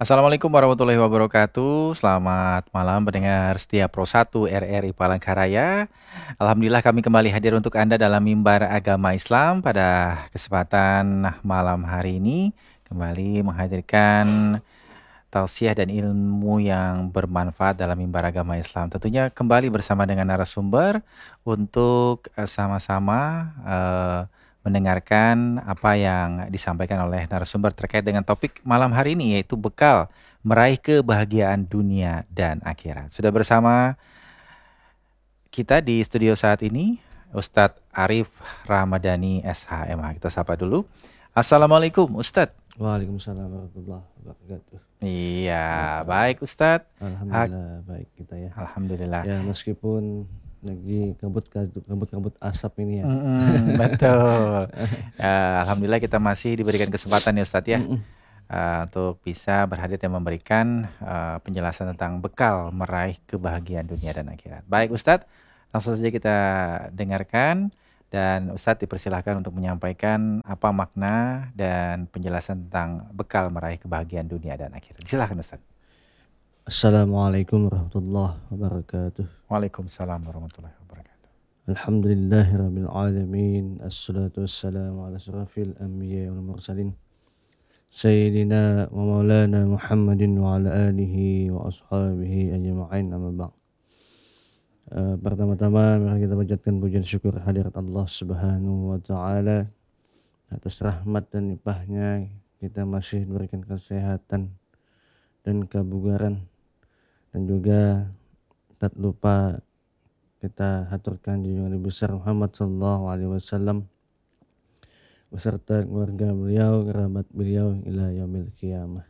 Assalamualaikum warahmatullahi wabarakatuh. Selamat malam pendengar setia Pro 1 RRI Palangkaraya. Alhamdulillah kami kembali hadir untuk Anda dalam mimbar agama Islam pada kesempatan malam hari ini. Kembali menghadirkan tausiah dan ilmu yang bermanfaat dalam mimbar agama Islam. Tentunya kembali bersama dengan narasumber untuk sama-sama mendengarkan apa yang disampaikan oleh narasumber terkait dengan topik malam hari ini, yaitu bekal meraih kebahagiaan dunia dan akhirat. Sudah bersama kita di studio saat ini Ustadz Arif Ramadhani SHMH. Kita sapa dulu. Assalamualaikum Ustadz. Waalaikumsalam warahmatullahi wabarakatuh. Iya, Ya, baik Ustadz. alhamdulillah baik kita ya. Alhamdulillah. Ya meskipun lagi kabut asap ini ya. Betul. Alhamdulillah kita masih diberikan kesempatan ya Ustadz ya, Mm-mm. untuk bisa berhadir dan memberikan penjelasan tentang bekal meraih kebahagiaan dunia dan akhirat. Baik Ustadz, langsung saja kita dengarkan dan Ustadz dipersilahkan untuk menyampaikan apa makna dan penjelasan tentang bekal meraih kebahagiaan dunia dan akhirat. Silakan Ustadz. Assalamualaikum warahmatullahi wabarakatuh. Waalaikumsalam warahmatullahi wabarakatuh. Alhamdulillahirabbil alamin. Assalatu wassalamu ala asyrafil anbiya wal mursalin. Sayyidina wa maulana Muhammadin wa ala alihi wa ashabihi ajma'in, amma ba'd. Pertama-tama mari kita panjatkan pujian syukur hadirat Allah Subhanahu wa taala atas rahmat dan limpahnya kita masih diberikan kesehatan dan kebugaran, dan juga tak lupa kita haturkan junjungan Nabi besar Muhammad sallallahu alaihi wasallam beserta keluarga beliau, kerabat beliau ila yaumil qiyamah.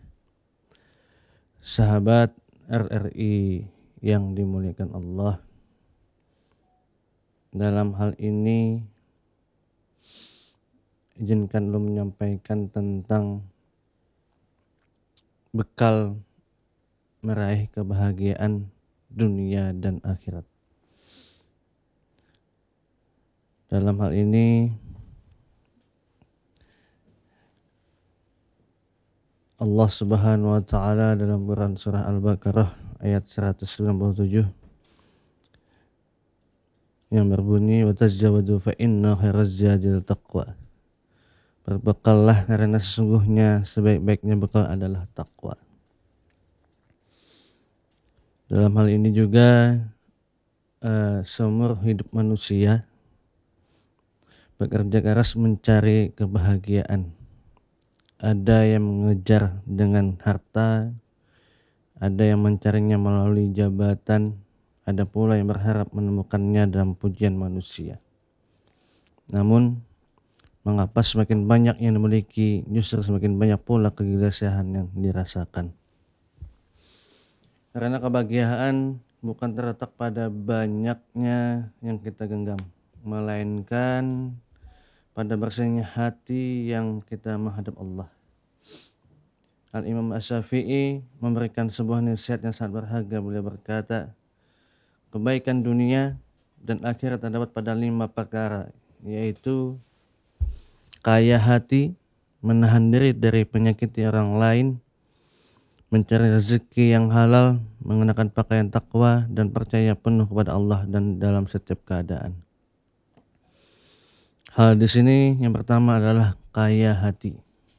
Sahabat RRI yang dimuliakan Allah, dalam hal ini izinkan lu menyampaikan tentang bekal meraih kebahagiaan dunia dan akhirat. Dalam hal ini Allah Subhanahu wa taala dalam Quran surah Al-Baqarah ayat 197 yang berbunyi wa tazawwadu fa inna khairaz zadil taqwa. Berbekallah karena sesungguhnya sebaik-baiknya bekal adalah takwa. Dalam hal ini juga seumur hidup manusia bekerja keras mencari kebahagiaan. Ada yang mengejar dengan harta, ada yang mencarinya melalui jabatan, ada pula yang berharap menemukannya dalam pujian manusia. Namun, mengapa semakin banyak yang dimiliki, justru semakin banyak pula kegelisahan yang dirasakan. Karena kebahagiaan bukan terletak pada banyaknya yang kita genggam, melainkan pada bersihnya hati yang kita menghadap Allah. Al-Imam Asy-Syafi'i memberikan sebuah nasihat yang sangat berharga. Beliau berkata, kebaikan dunia dan akhirat terdapat pada 5 perkara, yaitu kaya hati, menahan diri dari penyakit orang lain, mencari rezeki yang halal, mengenakan pakaian takwa, dan percaya penuh kepada Allah dan dalam setiap keadaan. Hal di sini yang pertama adalah kaya hati.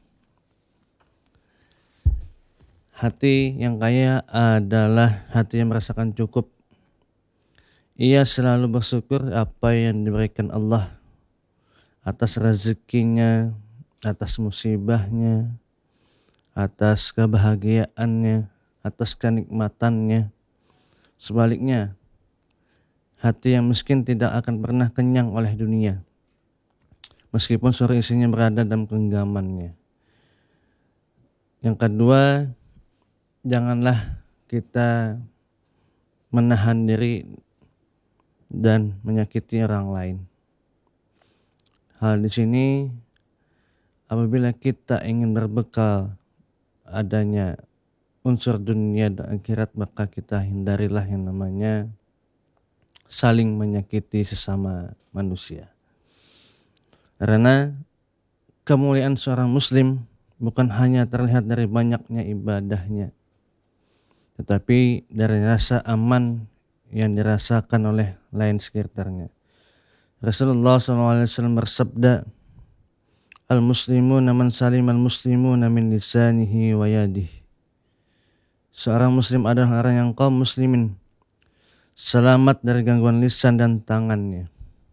Hati yang kaya adalah hati yang merasakan cukup. Ia selalu bersyukur apa yang diberikan Allah, atas rezekinya, atas musibahnya, atas kebahagiaannya, atas kenikmatannya. Sebaliknya, hati yang miskin tidak akan pernah kenyang oleh dunia, meskipun seluruh isinya berada dalam genggamannya. Yang kedua, janganlah kita menahan diri dan menyakiti orang lain. Hal di sini, apabila kita ingin berbekal adanya unsur dunia dan akhirat, maka kita hindarilah yang namanya saling menyakiti sesama manusia. Karena kemuliaan seorang muslim bukan hanya terlihat dari banyaknya ibadahnya, tetapi dari rasa aman yang dirasakan oleh lain sekitarnya. Rasulullah SAW bersabda, Al-muslimuna man salim al-muslimuna min lisanihi wa yadihi. Seorang muslim adalah orang yang kaum muslimin selamat dari gangguan lisan dan tangannya.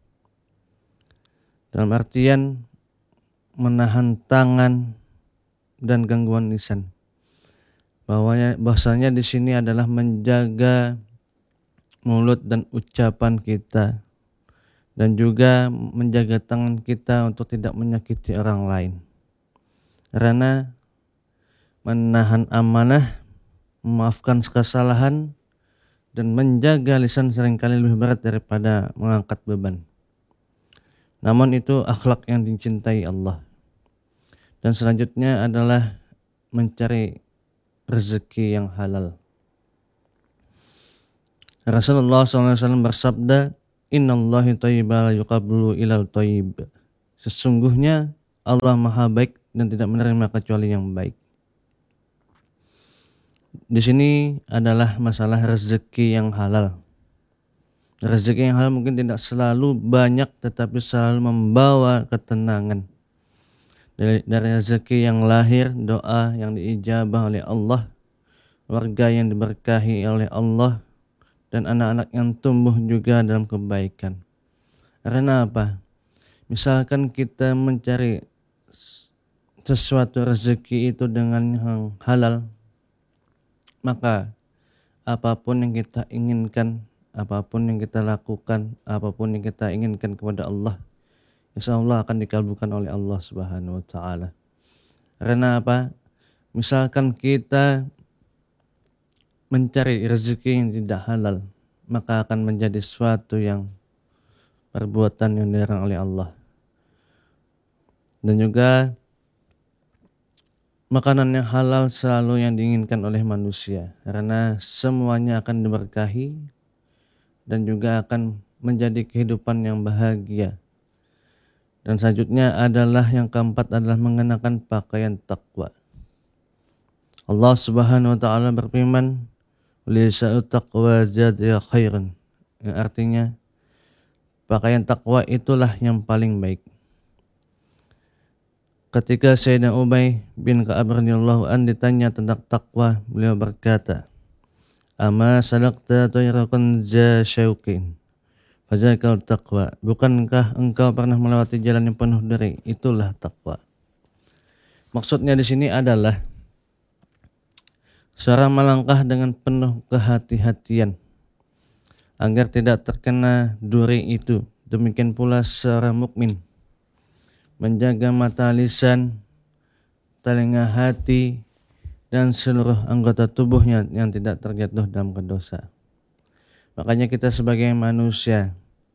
Dalam artian menahan tangan dan gangguan lisan. Bahwasanya di sini adalah menjaga mulut dan ucapan kita, dan juga menjaga tangan kita untuk tidak menyakiti orang lain. Karena menahan amanah, memaafkan kesalahan, dan menjaga lisan seringkali lebih berat daripada mengangkat beban. Namun itu akhlak yang dicintai Allah. Dan selanjutnya adalah mencari rezeki yang halal. Rasulullah SAW bersabda, Innallahi thayyiba la yuqablu ilal thayyib. Sesungguhnya Allah maha baik dan tidak menerima kecuali yang baik. Di sini adalah masalah rezeki yang halal. Rezeki yang halal mungkin tidak selalu banyak, tetapi selalu membawa ketenangan. Dari rezeki yang lahir, doa yang diijabah oleh Allah, warga yang diberkahi oleh Allah, dan anak-anak yang tumbuh juga dalam kebaikan. Karena apa? Misalkan kita mencari sesuatu rezeki itu dengan yang halal, maka apapun yang kita inginkan, apapun yang kita lakukan, apapun yang kita inginkan kepada Allah, insya Allah akan dikabulkan oleh Allah Subhanahu wa Ta'ala. Karena apa? Misalkan kita mencari rezeki yang tidak halal, maka akan menjadi suatu yang perbuatan yang dilarang oleh Allah. Dan juga makanan yang halal selalu yang diinginkan oleh manusia, karena semuanya akan diberkahi dan juga akan menjadi kehidupan yang bahagia. Dan selanjutnya adalah yang keempat adalah mengenakan pakaian takwa. Allah Subhanahu wa Ta'ala berfirman, Lisa'u taqwa zadiya khairan. Yang artinya pakaian takwa itulah yang paling baik. Ketika Sayyidina Ubay bin Ka'ab radhiyallahu an ditanya tentang takwa, beliau berkata, Ama salakta tayrakun za syauqin fazakal taqwa. Bukankah engkau pernah melewati jalan yang penuh duri? Itulah takwa. Maksudnya di sini adalah seorang melangkah dengan penuh kehati-hatian agar tidak terkena duri itu. Demikian pula seorang mukmin menjaga mata lisan, telinga hati, dan seluruh anggota tubuhnya yang tidak terjatuh dalam dosa. Makanya kita sebagai manusia,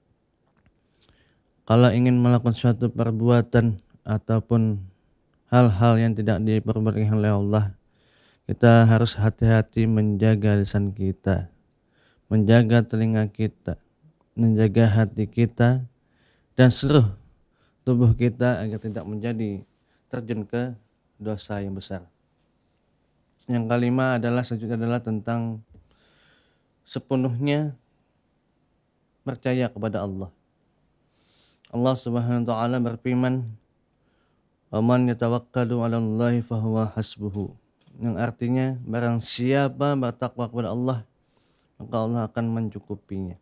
kalau ingin melakukan suatu perbuatan ataupun hal-hal yang tidak diperbolehkan oleh Allah, kita harus hati-hati menjaga lisan kita, menjaga telinga kita, menjaga hati kita, dan seluruh tubuh kita agar tidak menjadi terjun ke dosa yang besar. Yang kelima adalah selanjutnya adalah tentang sepenuhnya percaya kepada Allah. Allah Subhanahu wa Ta'ala berfirman, "Wa man yatawakkalu 'ala Allahi fahuwa hasbuhu." Yang artinya barang siapa bertakwa kepada Allah, maka Allah akan mencukupinya.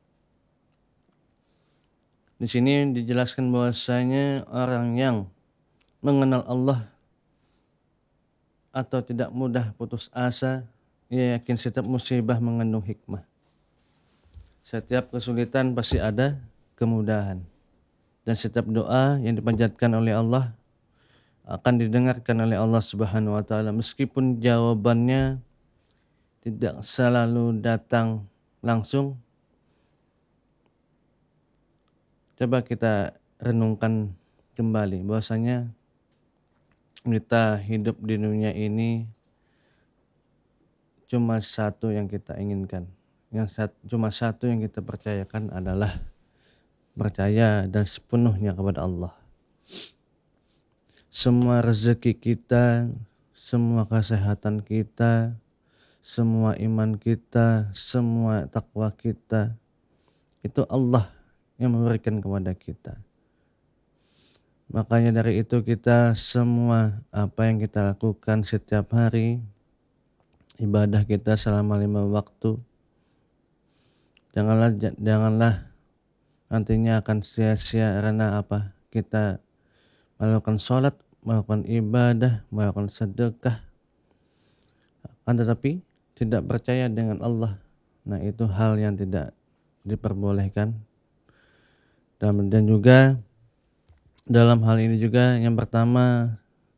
Di sini dijelaskan bahwasanya orang yang mengenal Allah atau tidak mudah putus asa, ia yakin setiap musibah mengandung hikmah. Setiap kesulitan pasti ada kemudahan. Dan setiap doa yang dipanjatkan oleh Allah akan didengarkan oleh Allah Subhanahu wa Ta'ala, meskipun jawabannya tidak selalu datang langsung. Coba kita renungkan kembali bahwasanya kita hidup di dunia ini cuma satu yang kita inginkan. Cuma satu yang kita percayakan adalah percaya dan sepenuhnya kepada Allah. semua rezeki kita, semua kesehatan kita, semua iman kita, semua takwa kita, itu Allah yang memberikan kepada kita. Makanya dari itu kita semua apa yang kita lakukan setiap hari, ibadah kita selama 5 waktu, janganlah nantinya akan sia-sia karena apa? Kita melakukan sholat, melakukan ibadah, melakukan sedekah, akan tetapi tidak percaya dengan Allah. Nah, itu hal yang tidak diperbolehkan. Dan juga dalam hal ini juga yang pertama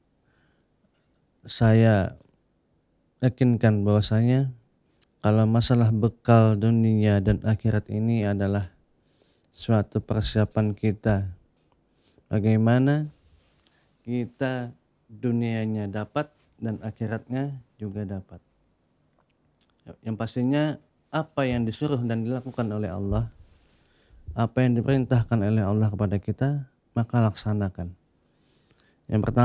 saya yakinkan bahwasanya kalau masalah bekal dunia dan akhirat ini adalah suatu persiapan kita. Bagaimana kita dunianya dapat dan akhiratnya juga dapat. Yang pastinya apa yang disuruh dan dilakukan oleh Allah, apa yang diperintahkan oleh Allah kepada kita, maka laksanakan. Yang pertama